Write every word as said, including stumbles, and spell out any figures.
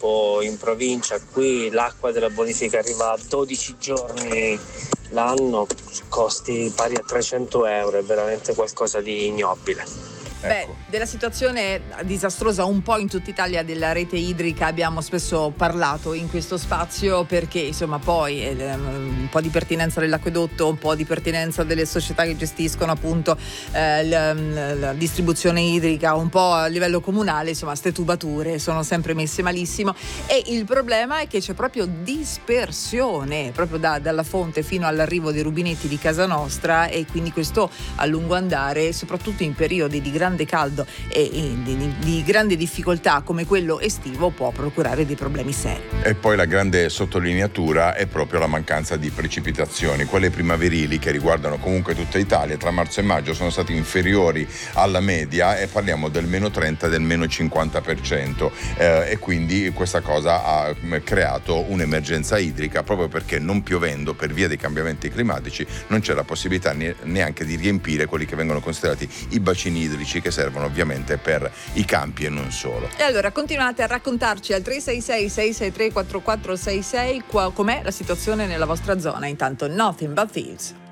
purtroppo in provincia qui l'acqua della bonifica arriva a dodici giorni l'anno, costi pari a trecento euro, è veramente qualcosa di ignobile. Beh, Ecco. della situazione disastrosa un po' in tutta Italia della rete idrica abbiamo spesso parlato in questo spazio, perché insomma poi eh, un po' di pertinenza dell'acquedotto, un po' di pertinenza delle società che gestiscono appunto eh, la, la distribuzione idrica, un po' a livello comunale, insomma ste tubature sono sempre messe malissimo, e il problema è che c'è proprio dispersione proprio da, dalla fonte fino all'arrivo dei rubinetti di casa nostra, e quindi questo a lungo andare, soprattutto in periodi di grande caldo e di, di grande difficoltà come quello estivo, può procurare dei problemi seri. E poi la grande sottolineatura è proprio la mancanza di precipitazioni. Quelle primaverili, che riguardano comunque tutta Italia, tra marzo e maggio sono stati inferiori alla media, e parliamo del meno trenta, del meno cinquanta per cento, eh, e quindi questa cosa ha creato un'emergenza idrica, proprio perché non piovendo per via dei cambiamenti climatici non c'è la possibilità neanche di riempire quelli che vengono considerati i bacini idrici, che servono ovviamente per i campi e non solo. E allora continuate a raccontarci al tre sei sei sei sei tre quattro quattro sei sei qua, com'è la situazione nella vostra zona. Intanto Nothing But Thieves.